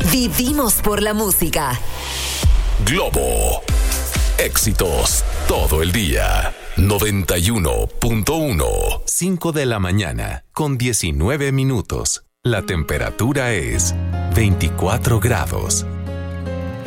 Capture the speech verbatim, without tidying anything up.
Vivimos por la música. Globo. Éxitos todo el día. noventa y uno punto uno. cinco de la mañana con diecinueve minutos. La temperatura es veinticuatro grados.